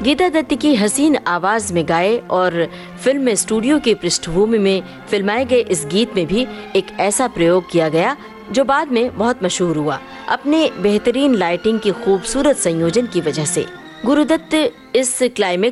गीता दत्त की हसीन आवाज में गाए और फिल्म स्टूडियो की पृष्ठभूमि में फिल्माए गए इस गीत में भी एक ऐसा प्रयोग किया गया जो बाद में बहुत मशहूर हुआ अपने बेहतरीन लाइटिंग की खूबसूरत संयोजन की वजह से। गुरुदत्त इस क्लाइमेक्स